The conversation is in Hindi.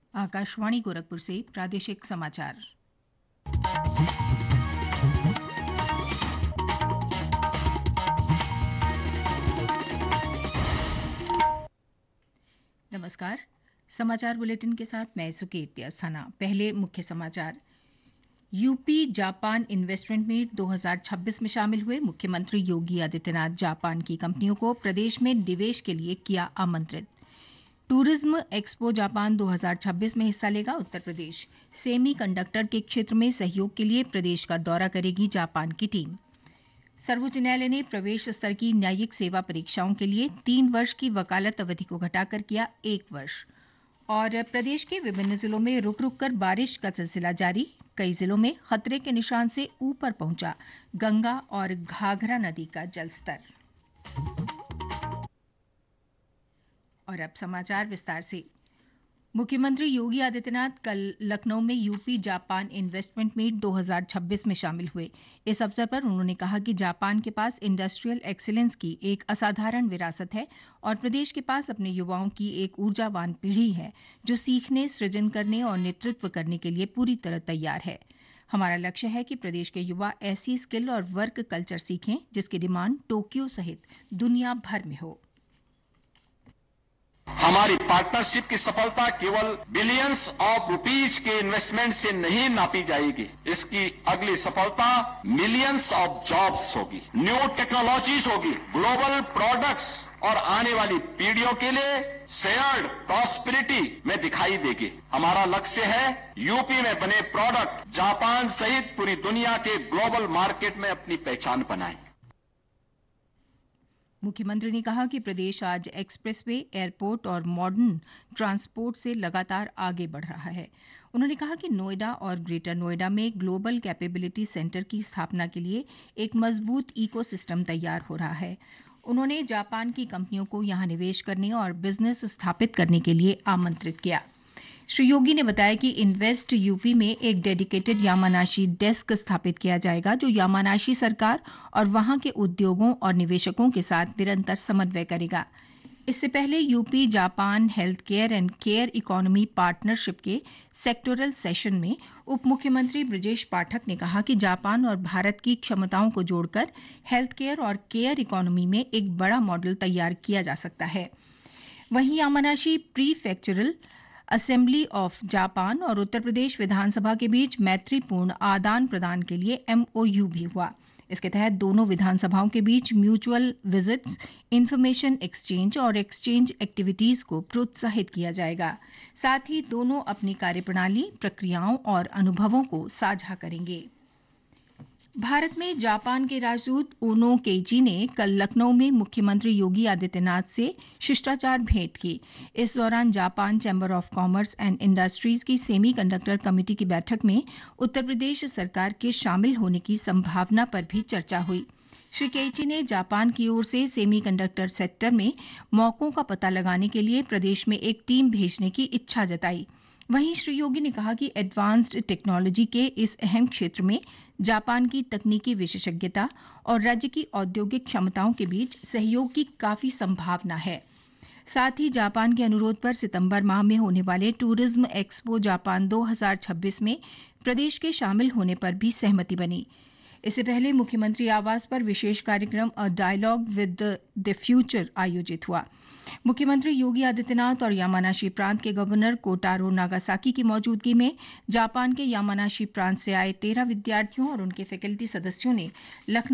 आकाशवाणी गोरखपुर से प्रादेशिक समाचार। नमस्कार। समाचार बुलेटिन के साथ मैं सुकीर्ति अस्थाना। पहले मुख्य समाचार। यूपी जापान इन्वेस्टमेंट मीट 2026 में शामिल हुए मुख्यमंत्री योगी आदित्यनाथ जापान की कंपनियों को प्रदेश में निवेश के लिए किया आमंत्रित। टूरिज्म एक्सपो जापान 2026 में हिस्सा लेगा उत्तर प्रदेश। सेमी कंडक्टर के क्षेत्र में सहयोग के लिए प्रदेश का दौरा करेगी जापान की टीम। सर्वोच्च न्यायालय ने प्रवेश स्तर की न्यायिक सेवा परीक्षाओं के लिए 3 वर्ष की वकालत अवधि को घटाकर किया 1 वर्ष। और प्रदेश के विभिन्न जिलों में रुक रुक कर बारिश का सिलसिला जारी। कई जिलों में खतरे के निशान से ऊपर पहुंचा गंगा और घाघरा नदी का जलस्तर। और अब समाचार विस्तार से। मुख्यमंत्री योगी आदित्यनाथ कल लखनऊ में यूपी जापान इन्वेस्टमेंट मीट 2026 में शामिल हुए। इस अवसर पर उन्होंने कहा कि जापान के पास इंडस्ट्रियल एक्सीलेंस की एक असाधारण विरासत है और प्रदेश के पास अपने युवाओं की एक ऊर्जावान पीढ़ी है जो सीखने, सृजन करने और नेतृत्व करने के लिए पूरी तरह तैयार है। हमारा लक्ष्य है कि प्रदेश के युवा ऐसी स्किल और वर्क कल्चर सीखें जिसकी डिमांड टोक्यो सहित दुनिया भर में हो। हमारी पार्टनरशिप की सफलता केवल बिलियंस ऑफ रुपीज के इन्वेस्टमेंट से नहीं नापी जाएगी। इसकी अगली सफलता मिलियंस ऑफ जॉब्स होगी, न्यू टेक्नोलॉजीज होगी, ग्लोबल प्रोडक्ट्स और आने वाली पीढ़ियों के लिए शेयर्ड प्रॉस्पेरिटी में दिखाई देगी। हमारा लक्ष्य है यूपी में बने प्रोडक्ट जापान सहित पूरी दुनिया के ग्लोबल मार्केट में अपनी पहचान बनाएं। मुख्यमंत्री ने कहा कि प्रदेश आज एक्सप्रेसवे, एयरपोर्ट और मॉडर्न ट्रांसपोर्ट से लगातार आगे बढ़ रहा है। उन्होंने कहा कि नोएडा और ग्रेटर नोएडा में ग्लोबल कैपेबिलिटी सेंटर की स्थापना के लिए एक मजबूत इकोसिस्टम तैयार हो रहा है। उन्होंने जापान की कंपनियों को यहां निवेश करने और बिजनेस स्थापित करने के लिए आमंत्रित किया। श्री योगी ने बताया कि इन्वेस्ट यूपी में एक डेडिकेटेड यामानाशी डेस्क स्थापित किया जाएगा जो यामानाशी सरकार और वहां के उद्योगों और निवेशकों के साथ निरंतर समन्वय करेगा। इससे पहले UP Japan health care and care economy partnership के सेक्टोरल सेशन में उप मुख्यमंत्री ब्रजेश पाठक ने कहा कि जापान और भारत की क्षमताओं को जोड़कर हेल्थ केयर और केयर इकोनॉमी में एक बड़ा मॉडल तैयार किया जा सकता है। वहीं यामानाशी प्रीफेक्चरल असेंबली ऑफ जापान और उत्तर प्रदेश विधानसभा के बीच मैत्रीपूर्ण आदान प्रदान के लिए MOU भी हुआ। इसके तहत दोनों विधानसभाओं के बीच म्यूचुअल विजिट्स, इंफॉर्मेशन एक्सचेंज और एक्सचेंज एक्टिविटीज को प्रोत्साहित किया जाएगा। साथ ही दोनों अपनी कार्यप्रणाली, प्रक्रियाओं और अनुभवों को साझा करेंगे। भारत में जापान के राजदूत ओनो केइची ने कल लखनऊ में मुख्यमंत्री योगी आदित्यनाथ से शिष्टाचार भेंट की। इस दौरान Japan chamber of commerce and industries की सेमी कंडक्टर कमेटी की बैठक में उत्तर प्रदेश सरकार के शामिल होने की संभावना पर भी चर्चा हुई। श्री केइची ने जापान की ओर से सेमी कंडक्टर सेक्टर में मौकों का पता लगाने के लिए प्रदेश में एक टीम भेजने की इच्छा जताई। वहीं श्री योगी ने कहा कि एडवांस्ड टेक्नोलॉजी के इस अहम क्षेत्र में जापान की तकनीकी विशेषज्ञता और राज्य की औद्योगिक क्षमताओं के बीच सहयोग की काफी संभावना है। साथ ही जापान के अनुरोध पर सितंबर माह में होने वाले टूरिज्म एक्सपो जापान 2026 में प्रदेश के शामिल होने पर भी सहमति बनी। इससे पहले मुख्यमंत्री आवास पर विशेष कार्यक्रम a dialogue with the future आयोजित हुआ। मुख्यमंत्री योगी आदित्यनाथ और यामानाशी प्रांत के गवर्नर कोटारो नागासाकी की मौजूदगी में जापान के यामानाशी प्रांत से आए 13 विद्यार्थियों और उनके फैकल्टी सदस्यों ने लखनऊ